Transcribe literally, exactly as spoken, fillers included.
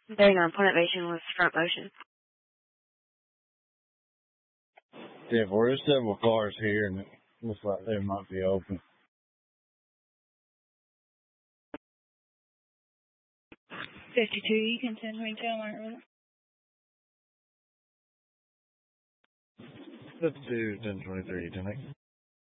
thirty-nine point elevation with front motion. Yeah, for there's several cars here, and it looks like they might be open. fifty-two, you can send me to my room. fifty-two, ten twenty-three, ten eight.